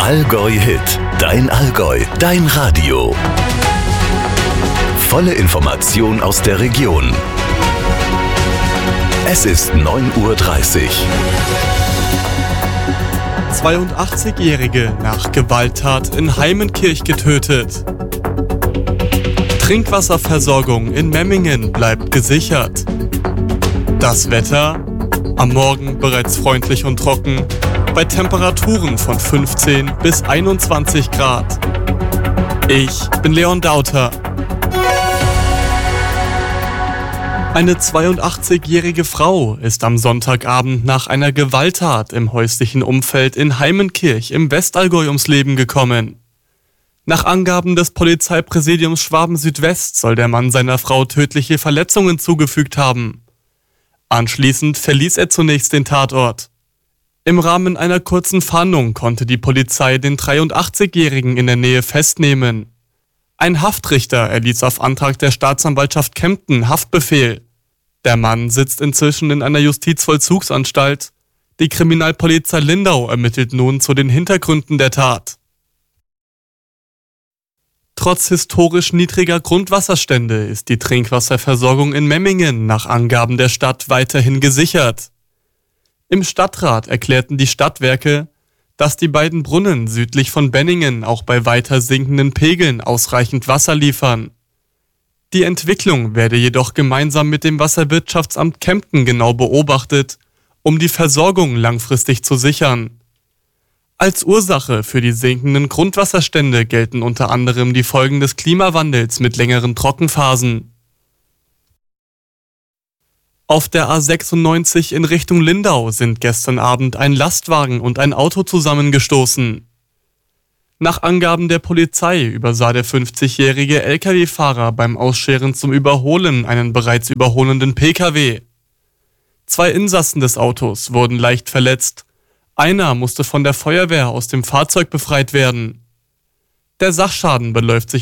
Allgäu Hit, dein Allgäu, dein Radio. Volle Information aus der Region. Es ist 9:30 Uhr. 82-Jährige nach Gewalttat in Heimenkirch getötet. Trinkwasserversorgung in Memmingen bleibt gesichert. Das Wetter? Am Morgen bereits freundlich und trocken, bei Temperaturen von 15 bis 21 Grad. Ich bin Leon Dauter. Eine 82-jährige Frau ist am Sonntagabend nach einer Gewalttat im häuslichen Umfeld in Heimenkirch im Westallgäu ums Leben gekommen. Nach Angaben des Polizeipräsidiums Schwaben-Südwest soll der Mann seiner Frau tödliche Verletzungen zugefügt haben. Anschließend verließ er zunächst den Tatort. Im Rahmen einer kurzen Fahndung konnte die Polizei den 83-Jährigen in der Nähe festnehmen. Ein Haftrichter erließ auf Antrag der Staatsanwaltschaft Kempten Haftbefehl. Der Mann sitzt inzwischen in einer Justizvollzugsanstalt. Die Kriminalpolizei Lindau ermittelt nun zu den Hintergründen der Tat. Trotz historisch niedriger Grundwasserstände ist die Trinkwasserversorgung in Memmingen nach Angaben der Stadt weiterhin gesichert. Im Stadtrat erklärten die Stadtwerke, dass die beiden Brunnen südlich von Benningen auch bei weiter sinkenden Pegeln ausreichend Wasser liefern. Die Entwicklung werde jedoch gemeinsam mit dem Wasserwirtschaftsamt Kempten genau beobachtet, um die Versorgung langfristig zu sichern. Als Ursache für die sinkenden Grundwasserstände gelten unter anderem die Folgen des Klimawandels mit längeren Trockenphasen. Auf der A96 in Richtung Lindau sind gestern Abend ein Lastwagen und ein Auto zusammengestoßen. Nach Angaben der Polizei übersah der 50-jährige Lkw-Fahrer beim Ausscheren zum Überholen einen bereits überholenden Pkw. 2 Insassen des Autos wurden leicht verletzt. Einer musste von der Feuerwehr aus dem Fahrzeug befreit werden. Der Sachschaden beläuft sich